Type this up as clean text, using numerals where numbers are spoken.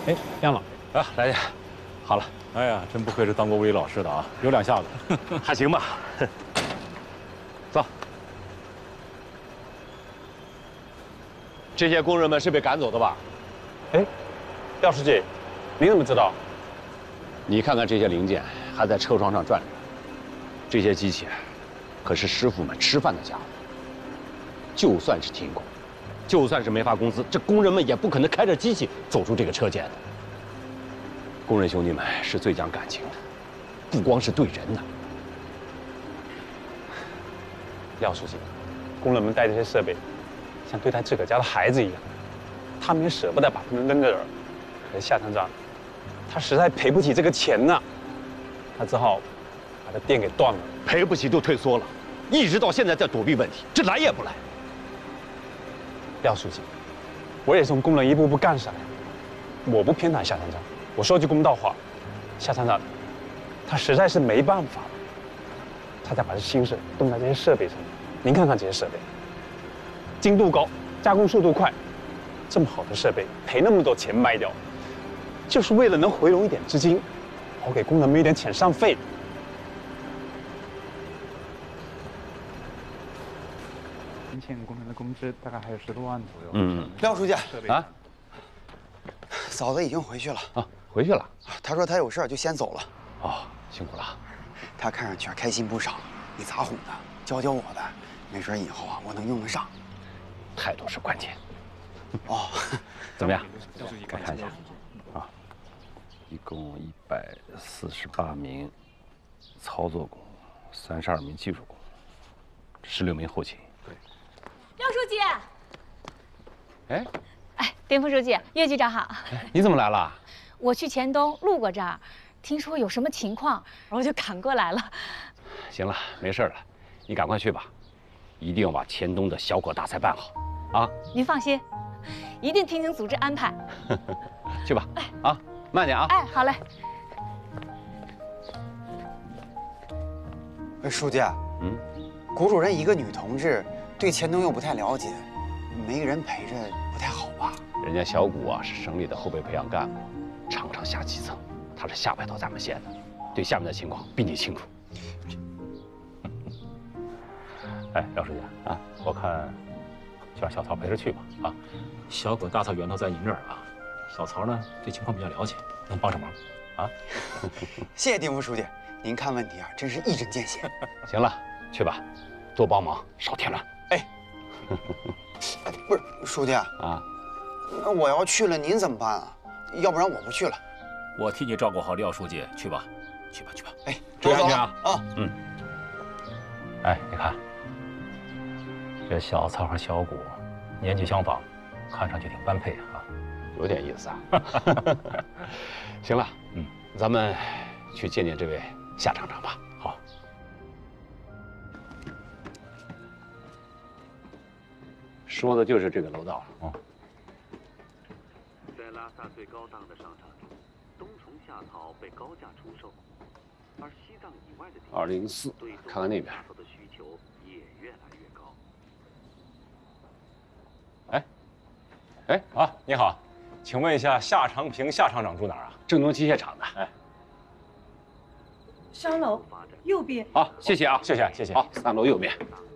哎，亮了啊，来姐，好了。 哎呀，真不愧是当过物理老师的啊，有两下子， 还行吧。走。这些工人们是被赶走的吧？ 哎，廖书记，你怎么知道？ 你看看这些零件还在车床上转着，这些机器可是师傅们吃饭的家伙。就算是停工，就算是没发工资，这工人们也不可能开着机器走出这个车间的。工人兄弟们是最讲感情的，不光是对人呐。 廖书记，工人们带这些设备，像对待自个儿家的孩子一样，他们也舍不得把他们扔在这儿。可是夏厂长，他实在赔不起这个钱呐，他只好把这电给断了。 赔不起就退缩了，一直到现在在躲避问题，这来也不来。 廖书记，我也是从工人一步步干上来的，我不偏袒夏厂长。我说句公道话，夏厂长，他实在是没办法了，他才把这心思动在这些设备上面。您看看这些设备，精度高，加工速度快，这么好的设备赔那么多钱卖掉，就是为了能回笼一点资金，好给工人们一点遣散费。 年前工人的工资大概还有10多万左右。 廖书记啊， 嫂子已经回去了啊，回去了。 她说她有事就先走了。 哦，辛苦了。 她看上去开心不少。你咋哄的？教教我呗，没准以后我能用得上。 态度是关键。 哦， 怎么样？我看一下啊，一共148名操作工，32名技术工，16名后勤。对。 廖书记。 哎， 丁副书记，岳局长好。 你怎么来了？ 我去黔东路过这儿，听说有什么情况，我就赶过来了。 行了，没事了，你赶快去吧，一定要把黔东的小果大赛办好，啊！ 您放心，一定听您组织安排。 去吧，啊，慢点啊！ 哎，好嘞。 书记，谷主任一个女同志，对黔东又不太了解，没人陪着不太好吧？ 人家小谷啊是省里的后备培养干部，常常下基层，他是下派到咱们县的，对下面的情况比你清楚。 哎，廖书记啊，我看就让小曹陪着去吧。啊，小果大草源头在您这儿啊，小曹呢对情况比较了解，能帮上忙啊。 谢谢丁副书记，您看问题啊真是一针见血。 行了，去吧，多帮忙，少添乱。 哎，不是书记啊，那我要去了您怎么办啊？要不然我不去了。 我替你照顾好廖书记，去吧，去吧，去吧。 哎， 注意安全啊！ 啊， 哎，你看，这小曹和小谷年纪相仿，看上去挺般配啊， 有点意思啊。行了，咱们去见见这位夏厂长吧。好。说的就是这个楼道了。 在拉萨最高档的商场中，冬虫夏草被高价出售，而西藏以外的地方 204，看看那边。 的需求也越来越高。 哎，你好，请问一下夏长平夏厂长住哪儿啊？ 正东机械厂的。哎， 商楼右边。 好，谢谢啊， 谢谢。 好，3楼右边。